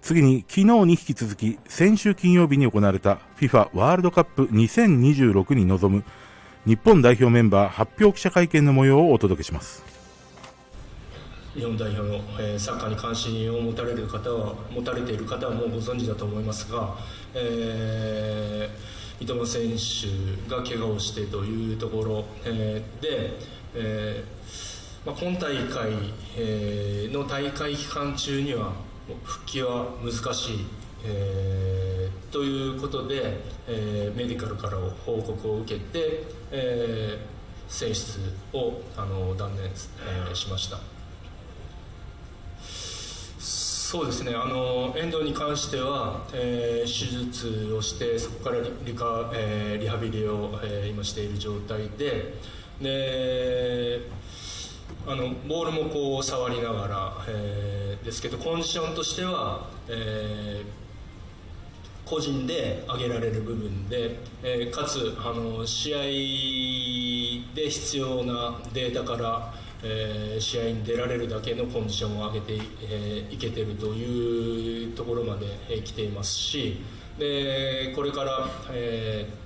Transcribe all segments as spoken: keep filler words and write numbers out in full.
次に昨日に引き続き先週金曜日に行われた フィファ ワールドカップにせんにじゅうろくに臨む日本代表メンバー発表記者会見の模様をお届けします。 日本代表の、えー、サッカーに関心を持たれる方は持たれている方はもうご存知だと思いますが、えー、三笘選手が怪我をしてというところ、えー、で、えーまあ、今大会、えー、の大会期間中には復帰は難しい、えー、ということで、えー、メディカルから報告を受けて、えー、選出をあの断念、えー、しました。そうですね、あの遠藤に関しては、えー、手術をしてそこからリカ、えー、リハビリを、えー、今している状態で、であのボールもこう触りながら、えー、ですけどコンディションとしては、えー、個人で上げられる部分で、えー、かつあの試合で必要なデータから、えー、試合に出られるだけのコンディションを上げて、えー、いけているというところまで、えー、来ていますし、でこれから、えー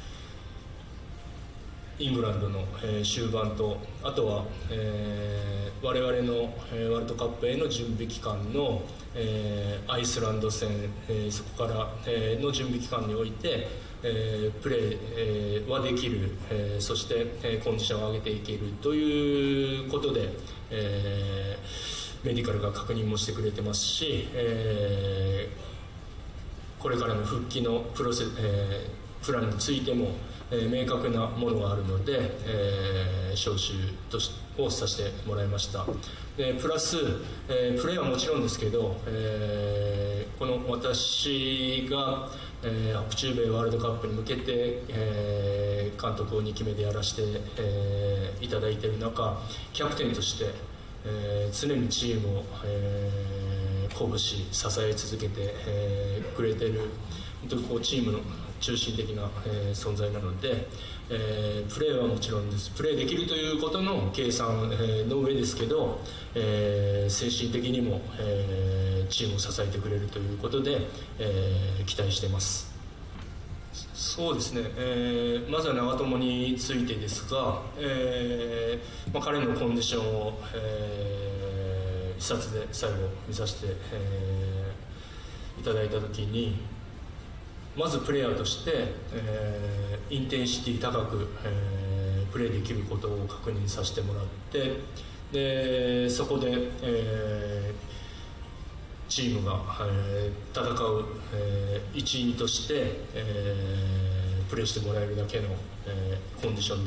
イングランドの、えー、終盤とあとは、えー、我々の、えー、ワールドカップへの準備期間の、えー、アイスランド戦、えー、そこから、えー、の準備期間において、えー、プレー、えー、はできる、えー、そして、えー、コンディションを上げていけるということで、えー、メディカルが確認もしてくれてますし、えー、これからの復帰のプロセス、えー、プランについてもえー、明確なものがあるので、えー、招集としをさせてもらいました。でプラス、えー、プレーはもちろんですけど、えー、この私が、えー、北中米ワールドカップに向けて、えー、監督をにきめでやらせて、えー、いただいている中、キャプテンとして、えー、常にチームを、えー、鼓舞し支え続けて、えー、くれている本当にこうチームの中心的な、えー、存在なので、えー、プレーはもちろんです。プレーできるということの計算、えー、の上ですけど、えー、精神的にも、えー、チームを支えてくれるということで、えー、期待しています。そうですね、えー、まずは長友についてですが、えーまあ、彼のコンディションを、えー、視察で最後見させて、えー、いただいたときに、まずプレイヤーとして、えー、インテンシティ高く、えー、プレーできることを確認させてもらって、でそこで、えー、チームが、えー、戦う、えー、一員として、えー、プレーしてもらえるだけの、えー、コンディション